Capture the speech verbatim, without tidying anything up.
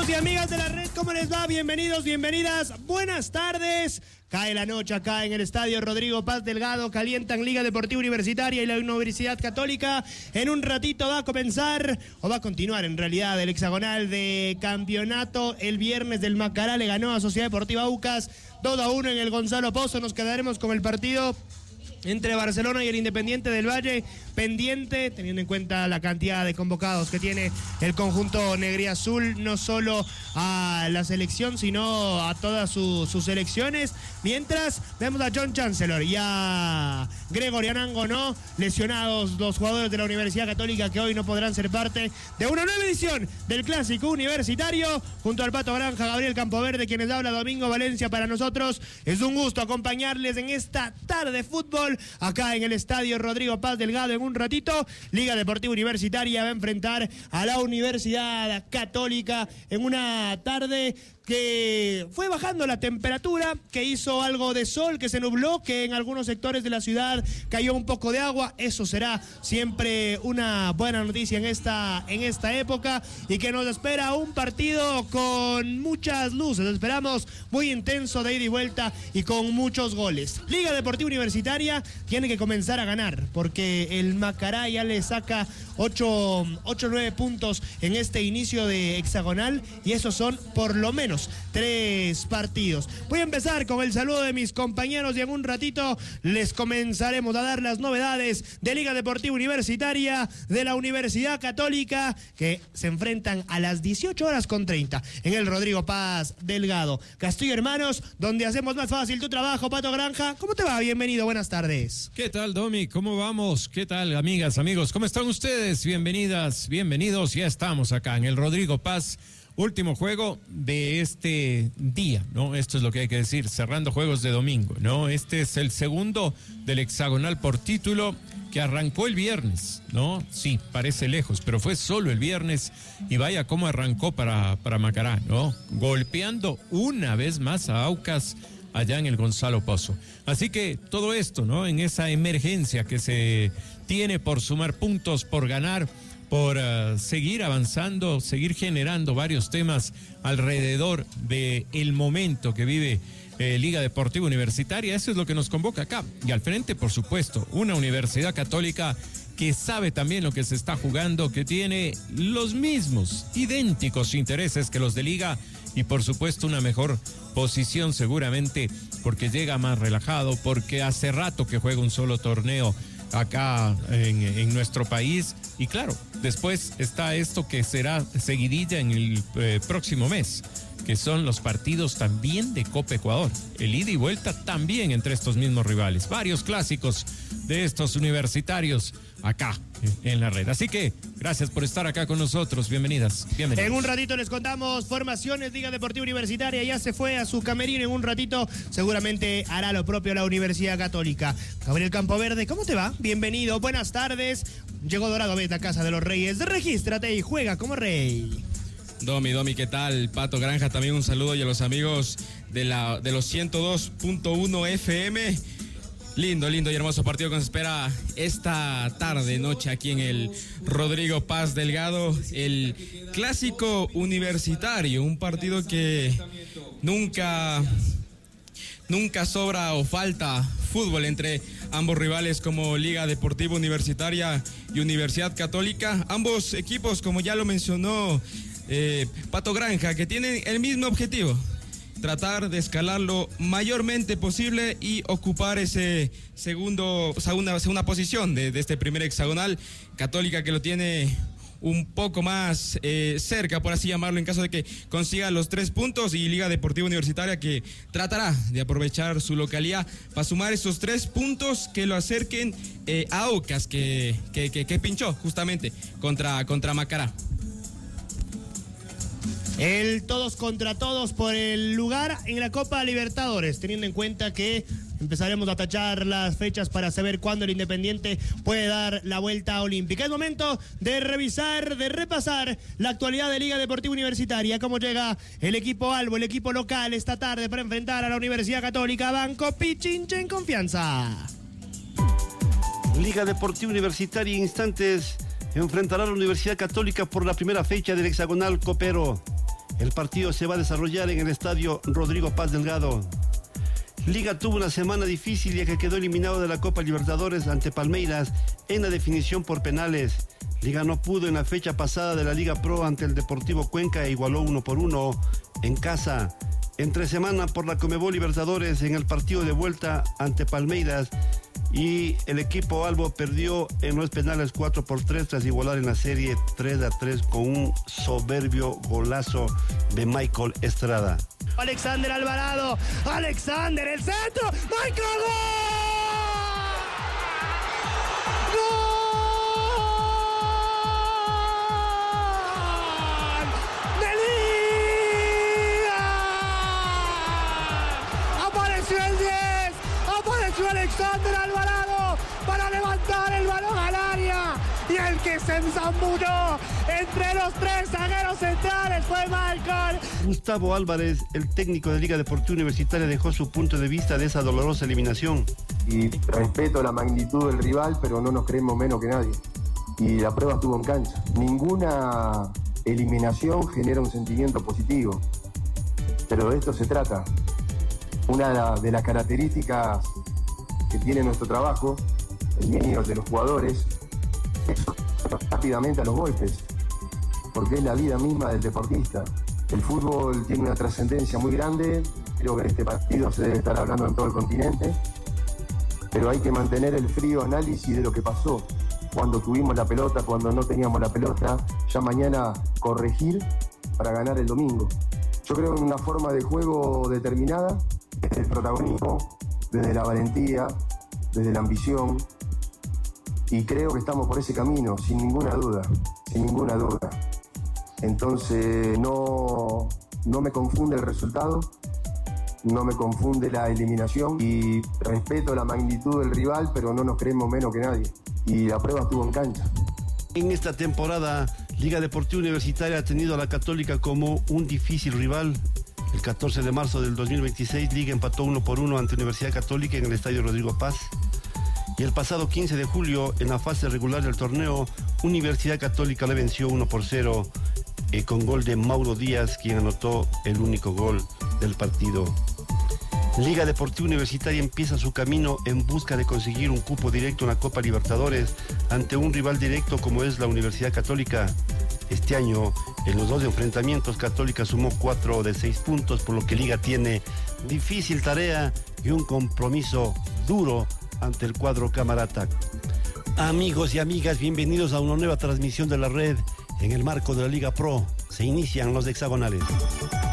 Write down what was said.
Amigos y amigas de la red, ¿cómo les va? Bienvenidos, bienvenidas, buenas tardes. Cae la noche acá en el estadio Rodrigo Paz Delgado, calientan Liga Deportiva Universitaria y la Universidad Católica. En un ratito va a comenzar, o va a continuar en realidad, el hexagonal de campeonato. El viernes del Macará le ganó a Sociedad Deportiva Aucas dos a uno en el Gonzalo Pozo. Nos quedaremos con el partido entre Barcelona y el Independiente del Valle, pendiente, teniendo en cuenta la cantidad de convocados que tiene el conjunto negriazul, no solo a la selección, sino a todas su, sus selecciones. Mientras vemos a John Chancellor y a Gregory Anango, ¿no? Lesionados los jugadores de la Universidad Católica, que hoy no podrán ser parte de una nueva edición del Clásico Universitario. Junto al Pato Granja, Gabriel Campoverde, quienes habla Domingo Valencia. Para nosotros es un gusto acompañarles en esta tarde de fútbol acá en el estadio Rodrigo Paz Delgado. En un ratito, Liga Deportiva Universitaria va a enfrentar a la Universidad Católica en una tarde que fue bajando la temperatura, que hizo algo de sol, que se nubló, que en algunos sectores de la ciudad cayó un poco de agua. Eso será siempre una buena noticia en esta, en esta época, y que nos espera un partido con muchas luces. Esperamos muy intenso, de ida y vuelta y con muchos goles. Liga Deportiva Universitaria tiene que comenzar a ganar, porque el Macará ya le saca ocho o nueve puntos en este inicio de hexagonal, y esos son por lo menos tres partidos. Voy a empezar con el saludo de mis compañeros y en un ratito les comenzaremos a dar las novedades de Liga Deportiva Universitaria, de la Universidad Católica, que se enfrentan a las dieciocho horas con treinta en el Rodrigo Paz Delgado. Castillo Hermanos, donde hacemos más fácil tu trabajo. Pato Granja, ¿cómo te va? Bienvenido, buenas tardes. ¿Qué tal, Domi? ¿Cómo vamos? ¿Qué tal, amigas, amigos? ¿Cómo están ustedes? Bienvenidas, bienvenidos. Ya estamos acá en el Rodrigo Paz. Último juego de este día, ¿no? Esto es lo que hay que decir, cerrando juegos de domingo, ¿no? Este es el segundo del hexagonal por título, que arrancó el viernes, ¿no? Sí, parece lejos, pero fue solo el viernes, y vaya cómo arrancó para, para Macará, ¿no? Golpeando una vez más a Aucas allá en el Gonzalo Pozo. Así que todo esto, ¿no? En esa emergencia que se tiene por sumar puntos, por ganar, por uh, seguir avanzando, seguir generando varios temas alrededor del momento que vive eh, Liga Deportiva Universitaria. Eso es lo que nos convoca acá. Y al frente, por supuesto, una Universidad Católica que sabe también lo que se está jugando, que tiene los mismos, idénticos intereses que los de Liga, y por supuesto una mejor posición seguramente, porque llega más relajado, porque hace rato que juega un solo torneo acá en, en nuestro país. Y claro, después está esto que será seguidilla en el eh, próximo mes, que son los partidos también de Copa Ecuador, el ida y vuelta también entre estos mismos rivales, varios clásicos de estos universitarios acá en la red. Así que gracias por estar acá con nosotros, bienvenidas, bienvenidos. En un ratito les contamos formaciones. Liga Deportiva Universitaria ya se fue a su camerino. En un ratito seguramente hará lo propio la Universidad Católica. Gabriel Campoverde, ¿cómo te va? Bienvenido, buenas tardes. Llegó Dorado Beta, Casa de los Reyes. Regístrate y juega como rey. Domi, Domi, ¿qué tal? Pato Granja, también un saludo, y a los amigos de, la, de los ciento dos punto uno F M. Lindo, lindo y hermoso partido que nos espera esta tarde, noche, aquí en el Rodrigo Paz Delgado. El Clásico Universitario, un partido que nunca, nunca sobra o falta fútbol entre ambos rivales, como Liga Deportiva Universitaria y Universidad Católica. Ambos equipos, como ya lo mencionó eh, Pato Granja, que tienen el mismo objetivo: tratar de escalar lo mayormente posible y ocupar ese segundo, segunda, segunda posición de, de este primer hexagonal. Católica, que lo tiene un poco más eh, cerca, por así llamarlo, en caso de que consiga los tres puntos, y Liga Deportiva Universitaria, que tratará de aprovechar su localidad para sumar esos tres puntos que lo acerquen eh, a Aucas, que, que, que, que pinchó justamente contra, contra Macará. El todos contra todos por el lugar en la Copa Libertadores, teniendo en cuenta que empezaremos a tachar las fechas para saber cuándo el Independiente puede dar la vuelta olímpica. Es momento de revisar, de repasar la actualidad de Liga Deportiva Universitaria, cómo llega el equipo Albo, el equipo local esta tarde para enfrentar a la Universidad Católica. Banco Pichincha en confianza. Liga Deportiva Universitaria, instantes, enfrentará a la Universidad Católica por la primera fecha del hexagonal copero. El partido se va a desarrollar en el estadio Rodrigo Paz Delgado. Liga tuvo una semana difícil ya que quedó eliminado de la Copa Libertadores ante Palmeiras en la definición por penales. Liga no pudo en la fecha pasada de la Liga Pro ante el Deportivo Cuenca e igualó uno por uno en casa. Entre semana por la Conmebol Libertadores en el partido de vuelta ante Palmeiras y el equipo albo perdió en los penales cuatro por tres tras igualar en la serie tres a tres con un soberbio golazo de Michael Estrada. Alexander Alvarado, Alexander, el centro, Michael, ¡gol! ¡Gol! ¡De Liga! Apareció el diez, apareció Alexander Alvarado para levantar el balón al área y el que se enzambulló entre los tres zagueros centrales fue Michael. Gustavo Álvarez, el técnico de Liga Deportiva Universitaria, dejó su punto de vista de esa dolorosa eliminación. Y respeto la magnitud del rival, pero no nos creemos menos que nadie. Y la prueba estuvo en cancha. Ninguna eliminación genera un sentimiento positivo, pero de esto se trata. Una de las características que tiene nuestro trabajo, el mío de los jugadores, es rápidamente a los golpes, porque es la vida misma del deportista. El fútbol tiene una trascendencia muy grande, creo que en este partido se debe estar hablando en todo el continente, pero hay que mantener el frío análisis de lo que pasó, cuando tuvimos la pelota, cuando no teníamos la pelota, ya mañana corregir para ganar el domingo. Yo creo en una forma de juego determinada, desde el protagonismo, desde la valentía, desde la ambición, y creo que estamos por ese camino, sin ninguna duda, sin ninguna duda. Entonces no, no me confunde el resultado, no me confunde la eliminación y respeto la magnitud del rival, pero no nos creemos menos que nadie. Y la prueba estuvo en cancha. En esta temporada, Liga Deportiva Universitaria ha tenido a la Católica como un difícil rival. El catorce de marzo del dos mil veintiséis, Liga empató uno por uno ante Universidad Católica en el estadio Rodrigo Paz. Y el pasado quince de julio, en la fase regular del torneo, Universidad Católica le venció uno por cero eh, con gol de Mauro Díaz, quien anotó el único gol del partido. Liga Deportiva Universitaria empieza su camino en busca de conseguir un cupo directo en la Copa Libertadores ante un rival directo como es la Universidad Católica. Este año, en los dos enfrentamientos, Católica sumó cuatro de seis puntos, por lo que Liga tiene difícil tarea y un compromiso duro ante el cuadro camarata. Amigos y amigas, bienvenidos a una nueva transmisión de la red en el marco de la Liga Pro. Se inician los hexagonales.